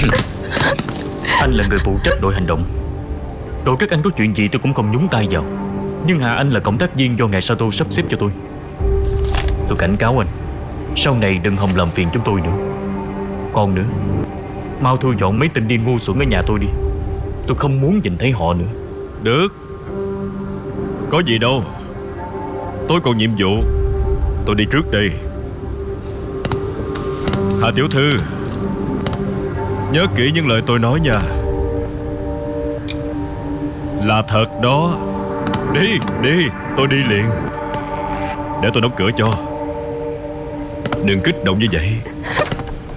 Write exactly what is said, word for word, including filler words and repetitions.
Anh là người phụ trách đội hành động. Đội các anh có chuyện gì tôi cũng không nhúng tay vào. Nhưng Hà Anh là cộng tác viên do ngài Sato sắp xếp cho tôi. Tôi cảnh cáo anh, sau này đừng hòng làm phiền chúng tôi nữa. Còn nữa, mau thu dọn mấy tên điên ngu xuẩn ở nhà tôi đi. Tôi không muốn nhìn thấy họ nữa. Được, có gì đâu. Tôi còn nhiệm vụ. Tôi đi trước đây. Hà tiểu thư, nhớ kỹ những lời tôi nói nha. Là thật đó. Đi, đi, tôi đi liền. Để tôi đóng cửa cho. Đừng kích động như vậy.